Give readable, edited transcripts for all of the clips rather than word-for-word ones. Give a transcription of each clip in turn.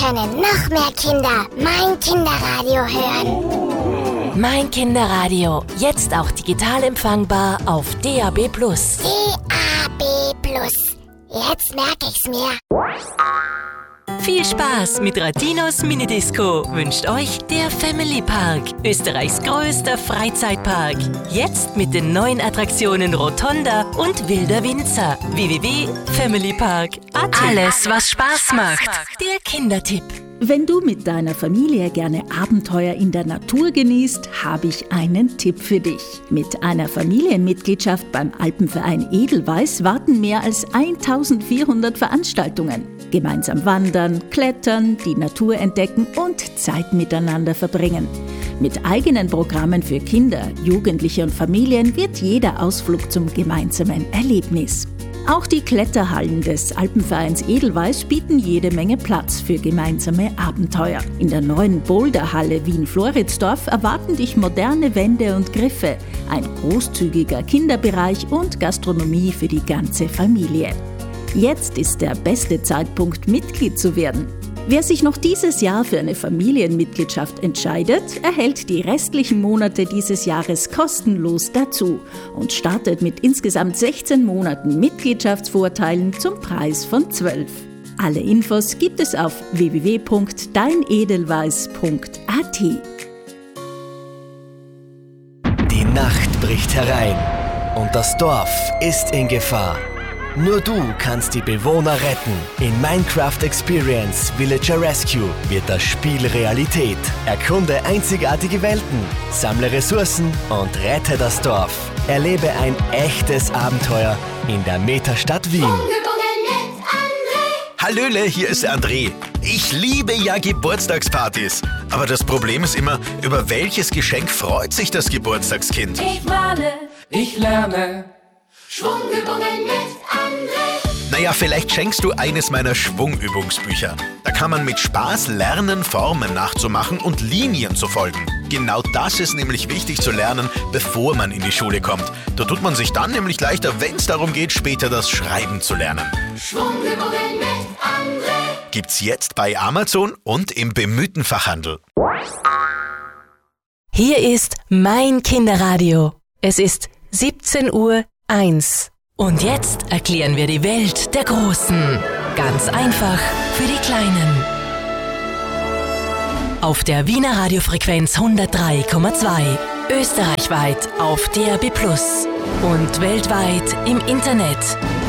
können noch mehr Kinder Mein Kinderradio hören. Mein Kinderradio, jetzt auch digital empfangbar auf DAB+. DAB+. Jetzt merke ich's mir. Viel Spaß mit Ratinos Minidisco wünscht euch der Family Park, Österreichs größter Freizeitpark. Jetzt mit den neuen Attraktionen Rotonda und Wilder Winzer. www.familypark.at. Alles, was Spaß macht. Der Kindertipp. Wenn du mit deiner Familie gerne Abenteuer in der Natur genießt, habe ich einen Tipp für dich. Mit einer Familienmitgliedschaft beim Alpenverein Edelweiß warten mehr als 1400 Veranstaltungen. Gemeinsam wandern, klettern, die Natur entdecken und Zeit miteinander verbringen. Mit eigenen Programmen für Kinder, Jugendliche und Familien wird jeder Ausflug zum gemeinsamen Erlebnis. Auch die Kletterhallen des Alpenvereins Edelweiß bieten jede Menge Platz für gemeinsame Abenteuer. In der neuen Boulderhalle Wien-Floridsdorf erwarten dich moderne Wände und Griffe, ein großzügiger Kinderbereich und Gastronomie für die ganze Familie. Jetzt ist der beste Zeitpunkt, Mitglied zu werden. Wer sich noch dieses Jahr für eine Familienmitgliedschaft entscheidet, erhält die restlichen Monate dieses Jahres kostenlos dazu und startet mit insgesamt 16 Monaten Mitgliedschaftsvorteilen zum Preis von 12. Alle Infos gibt es auf www.deinedelweiß.at. Die Nacht bricht herein und das Dorf ist in Gefahr. Nur du kannst die Bewohner retten. In Minecraft Experience Villager Rescue wird das Spiel Realität. Erkunde einzigartige Welten, sammle Ressourcen und rette das Dorf. Erlebe ein echtes Abenteuer in der Metastadt Wien. Hallöle, hier ist der André. Ich liebe ja Geburtstagspartys. Aber das Problem ist immer, über welches Geschenk freut sich das Geburtstagskind? Ich male, ich lerne. Schwungübungen mit André. Naja, vielleicht schenkst du eines meiner Schwungübungsbücher. Da kann man mit Spaß lernen, Formen nachzumachen und Linien zu folgen. Genau das ist nämlich wichtig zu lernen, bevor man in die Schule kommt. Da tut man sich dann nämlich leichter, wenn es darum geht, später das Schreiben zu lernen. Schwungübungen mit André. Gibt's jetzt bei Amazon und im bemühten Fachhandel. Hier ist Mein Kinderradio. Es ist 17:01 Uhr. Und jetzt erklären wir die Welt der Großen. Ganz einfach für die Kleinen. Auf der Wiener Radiofrequenz 103,2. Österreichweit auf DAB+ und weltweit im Internet.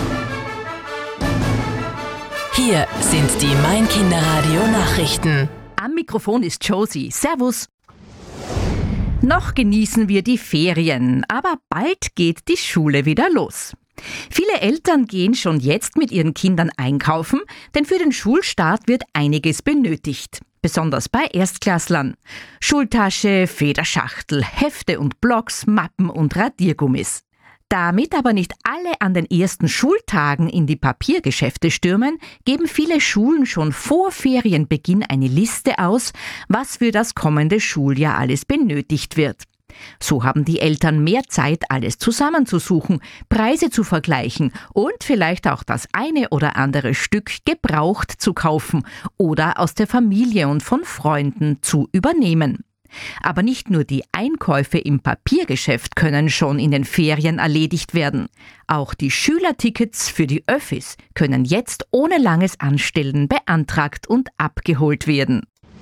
Hier sind die Mein Kinderradio Nachrichten. Am Mikrofon ist Josie. Servus. Noch genießen wir die Ferien, aber bald geht die Schule wieder los. Viele Eltern gehen schon jetzt mit ihren Kindern einkaufen, denn für den Schulstart wird einiges benötigt. Besonders bei Erstklasslern. Schultasche, Federschachtel, Hefte und Blocks, Mappen und Radiergummis. Damit aber nicht alle an den ersten Schultagen in die Papiergeschäfte stürmen, geben viele Schulen schon vor Ferienbeginn eine Liste aus, was für das kommende Schuljahr alles benötigt wird. So haben die Eltern mehr Zeit, alles zusammenzusuchen, Preise zu vergleichen und vielleicht auch das eine oder andere Stück gebraucht zu kaufen oder aus der Familie und von Freunden zu übernehmen. Aber nicht nur die Einkäufe im Papiergeschäft können schon in den Ferien erledigt werden. Auch die Schülertickets für die Öffis können jetzt ohne langes Anstellen beantragt und abgeholt werden.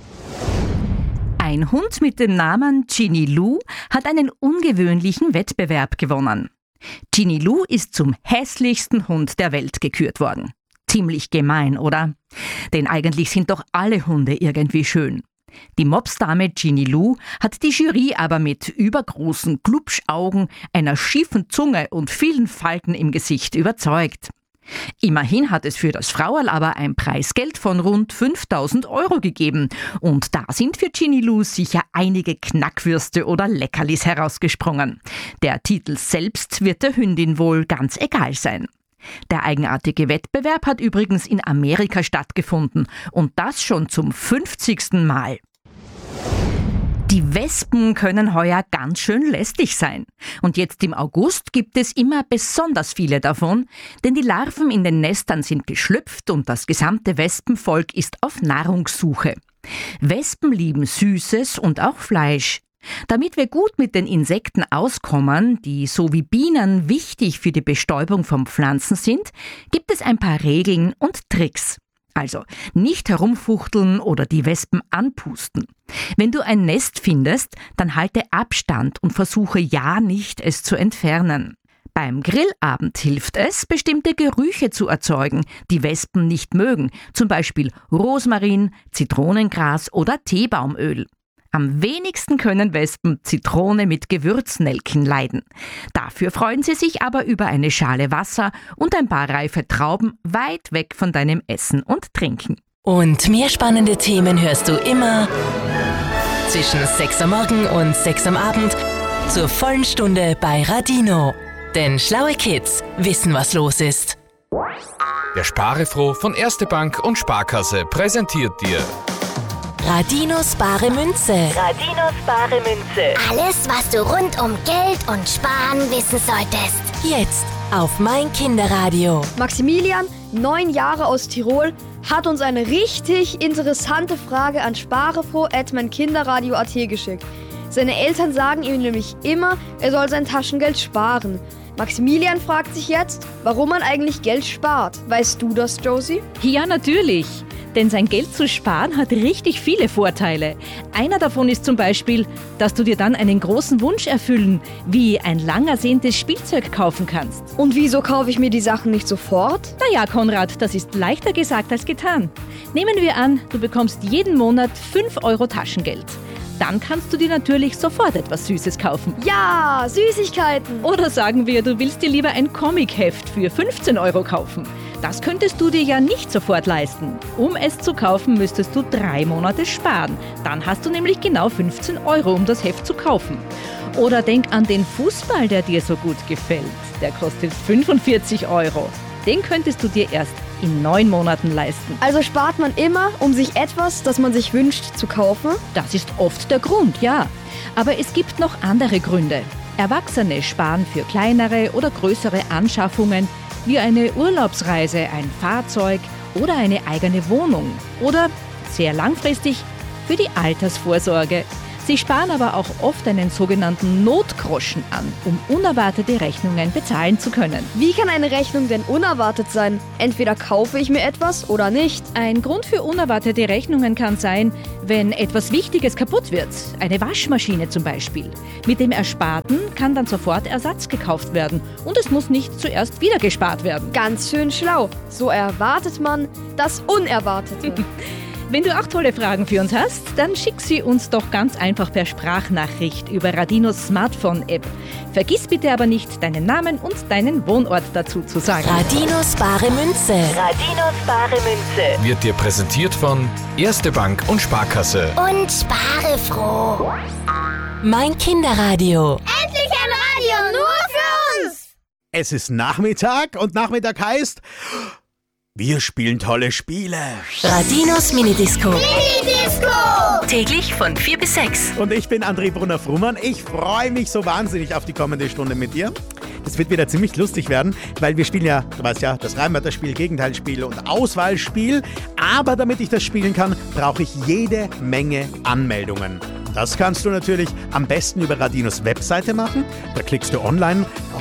Ein Hund mit dem Namen Ginny Lou hat einen ungewöhnlichen Wettbewerb gewonnen. Ginny Lou ist zum hässlichsten Hund der Welt gekürt worden. Ziemlich gemein, oder? Denn eigentlich sind doch alle Hunde irgendwie schön. Die Mopsdame Ginny Lou hat die Jury aber mit übergroßen Glubschaugen, einer schiefen Zunge und vielen Falten im Gesicht überzeugt. Immerhin hat es für das Frauerl aber ein Preisgeld von rund 5.000 € gegeben. Und da sind für Ginny Lou sicher einige Knackwürste oder Leckerlis herausgesprungen. Der Titel selbst wird der Hündin wohl ganz egal sein. Der eigenartige Wettbewerb hat übrigens in Amerika stattgefunden und das schon zum 50. Mal. Die Wespen können heuer ganz schön lästig sein. Und jetzt im August gibt es immer besonders viele davon, denn die Larven in den Nestern sind geschlüpft und das gesamte Wespenvolk ist auf Nahrungssuche. Wespen lieben Süßes und auch Fleisch. Damit wir gut mit den Insekten auskommen, die so wie Bienen wichtig für die Bestäubung von Pflanzen sind, gibt es ein paar Regeln und Tricks. Also nicht herumfuchteln oder die Wespen anpusten. Wenn du ein Nest findest, dann halte Abstand und versuche ja nicht, es zu entfernen. Beim Grillabend hilft es, bestimmte Gerüche zu erzeugen, die Wespen nicht mögen, zum Beispiel Rosmarin, Zitronengras oder Teebaumöl. Am wenigsten können Wespen Zitrone mit Gewürznelken leiden. Dafür freuen sie sich aber über eine Schale Wasser und ein paar reife Trauben weit weg von deinem Essen und Trinken. Und mehr spannende Themen hörst du immer zwischen 6 am Morgen und 6 am Abend zur vollen Stunde bei Radino. Denn schlaue Kids wissen, was los ist. Der Sparefroh von Erste Bank und Sparkasse präsentiert dir Radinos bare Münze. Radinos bare Münze. Alles, was du rund um Geld und Sparen wissen solltest. Jetzt auf mein Kinderradio. Maximilian, 9 Jahre aus Tirol, hat uns eine richtig interessante Frage an sparefroh@meinkinderradio.at geschickt. Seine Eltern sagen ihm nämlich immer, er soll sein Taschengeld sparen. Maximilian fragt sich jetzt, warum man eigentlich Geld spart. Weißt du das, Josie? Ja, natürlich. Denn sein Geld zu sparen hat richtig viele Vorteile. Einer davon ist zum Beispiel, dass du dir dann einen großen Wunsch erfüllen, wie ein lang ersehntes Spielzeug kaufen kannst. Und wieso kaufe ich mir die Sachen nicht sofort? Naja, Konrad, das ist leichter gesagt als getan. Nehmen wir an, du bekommst jeden Monat 5 Euro Taschengeld. Dann kannst du dir natürlich sofort etwas Süßes kaufen. Ja, Süßigkeiten! Oder sagen wir, du willst dir lieber ein Comicheft für 15 Euro kaufen. Das könntest du dir ja nicht sofort leisten. Um es zu kaufen, müsstest du 3 Monate sparen. Dann hast du nämlich genau 15 Euro, um das Heft zu kaufen. Oder denk an den Fußball, der dir so gut gefällt. Der kostet 45 Euro. Den könntest du dir erst in 9 Monaten leisten. Also spart man immer, um sich etwas, das man sich wünscht, zu kaufen? Das ist oft der Grund, ja. Aber es gibt noch andere Gründe. Erwachsene sparen für kleinere oder größere Anschaffungen, wie eine Urlaubsreise, ein Fahrzeug oder eine eigene Wohnung. Oder, sehr langfristig, für die Altersvorsorge. Sie sparen aber auch oft einen sogenannten Notgroschen an, um unerwartete Rechnungen bezahlen zu können. Wie kann eine Rechnung denn unerwartet sein? Entweder kaufe ich mir etwas oder nicht. Ein Grund für unerwartete Rechnungen kann sein, wenn etwas Wichtiges kaputt wird. Eine Waschmaschine zum Beispiel. Mit dem Ersparten kann dann sofort Ersatz gekauft werden und es muss nicht zuerst wieder gespart werden. Ganz schön schlau. So erwartet man das Unerwartete. Wenn du auch tolle Fragen für uns hast, dann schick sie uns doch ganz einfach per Sprachnachricht über Radinos Smartphone-App. Vergiss bitte aber nicht, deinen Namen und deinen Wohnort dazu zu sagen. Radinos bare Münze. Radinos bare Münze. wird dir präsentiert von Erste Bank und Sparkasse. Und sparefroh. Mein Kinderradio. Endlich ein Radio nur für uns. Es ist Nachmittag und Nachmittag heißt, wir spielen tolle Spiele. Radinos Minidisco. Minidisco. Täglich von 4 bis 6. Und ich bin André Brunner-Frumann. Ich freue mich so wahnsinnig auf die kommende Stunde mit dir. Das wird wieder ziemlich lustig werden, weil wir spielen ja, du weißt ja, das Reimwörterspiel, Gegenteilspiel und Auswahlspiel. Aber damit ich das spielen kann, brauche ich jede Menge Anmeldungen. Das kannst du natürlich am besten über Radinos Webseite machen. Da klickst du online auf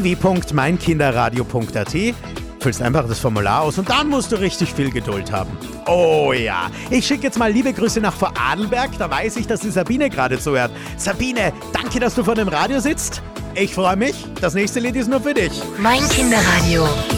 www.meinkinderradio.at. Füllst einfach das Formular aus und dann musst du richtig viel Geduld haben. Oh ja, ich schicke jetzt mal liebe Grüße nach Vorarlberg, da weiß ich, dass die Sabine gerade zuhört. Sabine, danke, dass du vor dem Radio sitzt. Ich freue mich, das nächste Lied ist nur für dich. Mein Kinderradio.